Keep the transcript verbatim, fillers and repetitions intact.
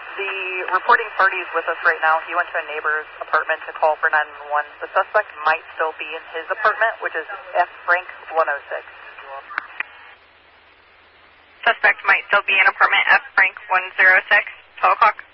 The reporting party is with us right now. He went to a neighbor's apartment to call for nine one one. The suspect might still be in his apartment, which is F Frank one oh six. Suspect might still be in apartment F Frank one oh six, twelve o'clock.